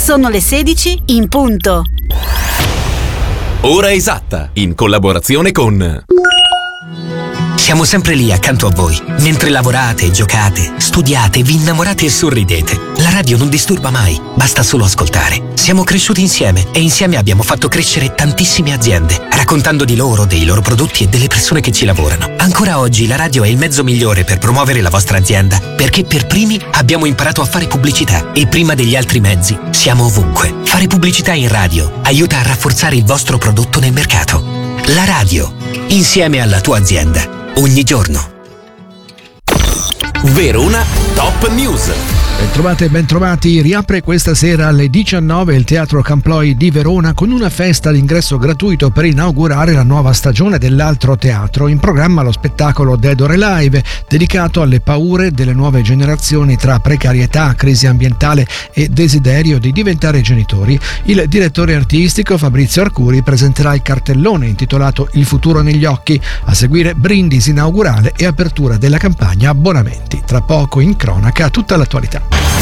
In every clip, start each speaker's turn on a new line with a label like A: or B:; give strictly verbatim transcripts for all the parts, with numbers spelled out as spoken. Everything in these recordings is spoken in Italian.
A: Sono le sedici in punto.
B: Ora esatta, in collaborazione con...
C: Siamo sempre lì accanto a voi, mentre lavorate, giocate, studiate, vi innamorate e sorridete. La radio non disturba mai, basta solo ascoltare. Siamo cresciuti insieme e insieme abbiamo fatto crescere tantissime aziende, raccontando di loro, dei loro prodotti e delle persone che ci lavorano. Ancora oggi la radio è il mezzo migliore per promuovere la vostra azienda, perché per primi abbiamo imparato a fare pubblicità e prima degli altri mezzi siamo ovunque. Fare pubblicità in radio aiuta a rafforzare il vostro prodotto nel mercato. La radio, insieme alla tua azienda. Ogni giorno.
B: Verona Top News.
D: Bentrovate e bentrovati, riapre questa sera alle diciannove il Teatro Camploi di Verona con una festa d'ingresso gratuito per inaugurare la nuova stagione dell'Altro Teatro. In programma lo spettacolo Dead or Alive, dedicato alle paure delle nuove generazioni tra precarietà, crisi ambientale e desiderio di diventare genitori. Il direttore artistico Fabrizio Arcuri presenterà il cartellone intitolato Il futuro negli occhi, a seguire brindisi inaugurale e apertura della campagna abbonamenti. Tra poco in cronaca tutta l'attualità.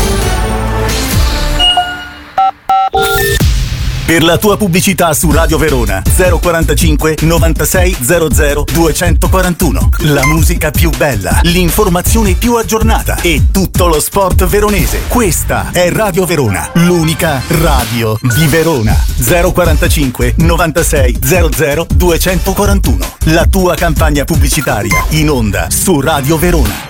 E: Per la tua pubblicità su Radio Verona zero quarantacinque novantasei zero zero duecentoquarantuno. La musica più bella, l'informazione più aggiornata e tutto lo sport veronese. Questa è Radio Verona, l'unica radio di Verona. zero quarantacinque novantasei zero zero duecentoquarantuno. La tua campagna pubblicitaria in onda su Radio Verona.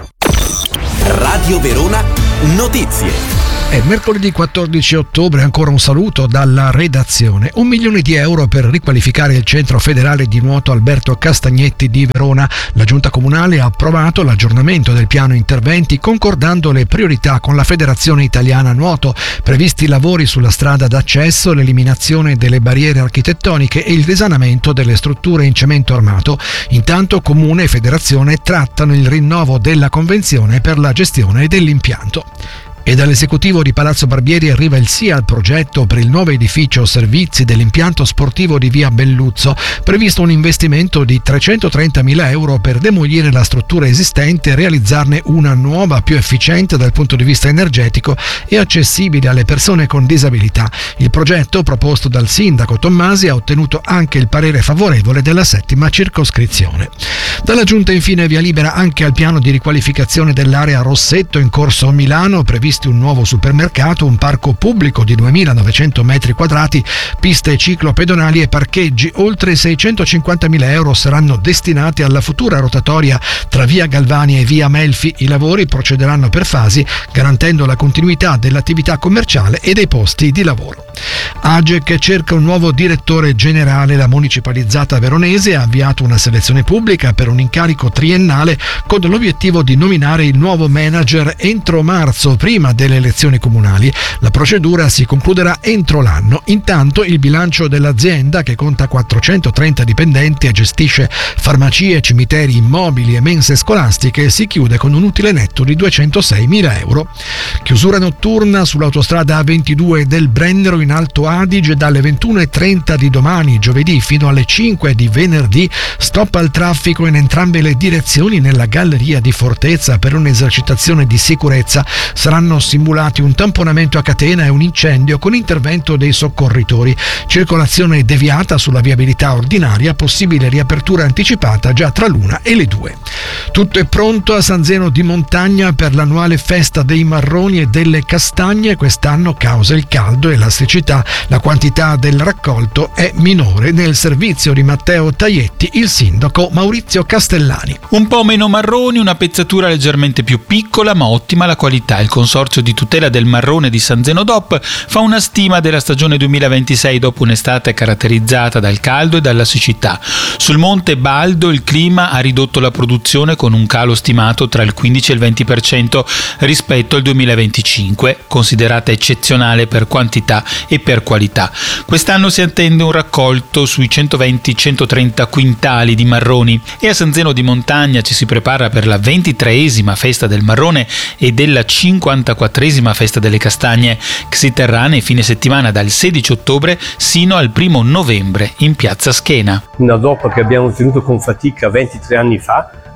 B: Radio Verona Notizie.
D: È mercoledì quattordici ottobre, ancora un saluto dalla redazione. Un milione di euro per riqualificare il centro federale di nuoto Alberto Castagnetti di Verona. La giunta comunale ha approvato l'aggiornamento del piano interventi concordando le priorità con la Federazione Italiana Nuoto. Previsti lavori sulla strada d'accesso, l'eliminazione delle barriere architettoniche e il risanamento delle strutture in cemento armato. Intanto comune e federazione trattano il rinnovo della convenzione per la gestione dell'impianto. E dall'esecutivo di Palazzo Barbieri arriva il sì al progetto per il nuovo edificio servizi dell'impianto sportivo di via Belluzzo. Previsto un investimento di trecentotrentamila euro per demolire la struttura esistente e realizzarne una nuova più efficiente dal punto di vista energetico e accessibile alle persone con disabilità. Il progetto, proposto dal sindaco Tommasi, ha ottenuto anche il parere favorevole della settima circoscrizione. Dalla giunta infine via libera anche al piano di riqualificazione dell'area Rossetto in Corso Milano, previsto un nuovo supermercato, un parco pubblico di duemilanovecento metri quadrati, piste ciclopedonali e parcheggi. Oltre seicentocinquantamila euro saranno destinati alla futura rotatoria tra via Galvani e via Melfi. I lavori procederanno per fasi, garantendo la continuità dell'attività commerciale e dei posti di lavoro. Agec cerca un nuovo direttore generale. La municipalizzata veronese ha avviato una selezione pubblica per un incarico triennale con l'obiettivo di nominare il nuovo manager entro marzo, prima delle elezioni comunali. La procedura si concluderà entro l'anno. Intanto il bilancio dell'azienda, che conta quattrocentotrenta dipendenti e gestisce farmacie, cimiteri, immobili e mense scolastiche, si chiude con un utile netto di duecentoseimila euro. Chiusura notturna sull'autostrada A ventidue del Brennero in Alto Adige dalle ventuno e trenta di domani, giovedì, fino alle cinque di venerdì. Stop al traffico in entrambe le direzioni nella galleria di Fortezza per un'esercitazione di sicurezza. Saranno simulati un tamponamento a catena e un incendio con intervento dei soccorritori. Circolazione deviata sulla viabilità ordinaria, possibile riapertura anticipata già tra l'una e le due. Tutto è pronto a San Zeno di Montagna per l'annuale festa dei marroni e delle castagne. Quest'anno, causa il caldo e la siccità, la quantità del raccolto è minore. Nel servizio di Matteo Taietti, il sindaco Maurizio Castellani.
F: Un po' meno marroni, una pezzatura leggermente più piccola ma ottima la qualità. Il Consorzio di tutela del marrone di San Zeno D O P fa una stima della stagione duemilaventisei dopo un'estate caratterizzata dal caldo e dalla siccità. Sul monte Baldo il clima ha ridotto la produzione con un calo stimato tra il quindici e il venti per cento rispetto al duemilaventicinque, considerata eccezionale per quantità e per qualità. Quest'anno si attende un raccolto sui centoventi centotrenta quintali di marroni e a San Zeno di Montagna ci si prepara per la ventitreesima festa del marrone e della cinquantaquattresima festa delle castagne, che si terrà nei fine settimana dal sedici ottobre sino al primo novembre in piazza Schena.
G: Una D O P che abbiamo ottenuto con fatica ventitré anni fa,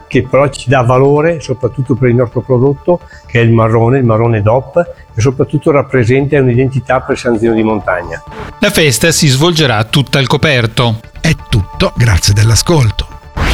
G: che però ci dà valore soprattutto per il nostro prodotto, che è il marrone, il marrone D O P, e soprattutto rappresenta un'identità per San Zeno di Montagna.
F: La festa si svolgerà tutta al coperto.
D: È tutto, grazie dell'ascolto.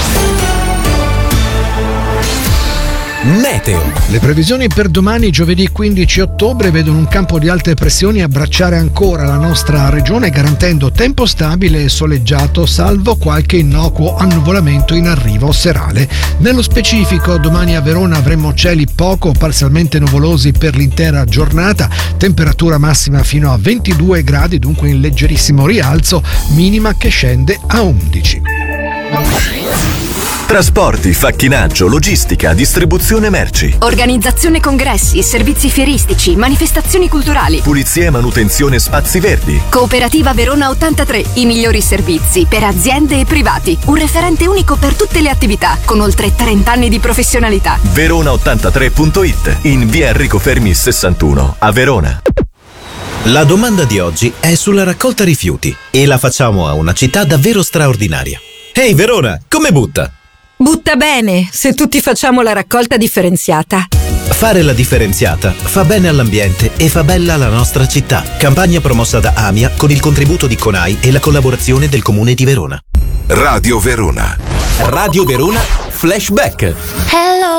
B: Meteo.
D: Le previsioni per domani, giovedì quindici ottobre, vedono un campo di alte pressioni abbracciare ancora la nostra regione, garantendo tempo stabile e soleggiato, salvo qualche innocuo annuvolamento in arrivo serale. Nello specifico, domani a Verona avremo cieli poco o parzialmente nuvolosi per l'intera giornata, temperatura massima fino a ventidue gradi, dunque in leggerissimo rialzo, minima che scende a undici.
H: Trasporti, facchinaggio, logistica, distribuzione merci.
I: Organizzazione congressi, servizi fieristici, manifestazioni culturali.
H: Pulizia e manutenzione spazi verdi.
I: Cooperativa Verona ottantatré, i migliori servizi per aziende e privati. Un referente unico per tutte le attività, con oltre trenta anni di professionalità.
H: verona ottantatré punto it, in via Enrico Fermi sessantuno, a Verona.
J: La domanda di oggi è sulla raccolta rifiuti e la facciamo a una città davvero straordinaria. Ehi hey Verona, come butta?
K: Butta bene, se tutti facciamo la raccolta differenziata.
J: Fare la differenziata fa bene all'ambiente e fa bella la nostra città. Campagna promossa da AMIA con il contributo di CONAI e la collaborazione del Comune di Verona.
B: Radio Verona. Radio Verona Flashback.
L: Hello.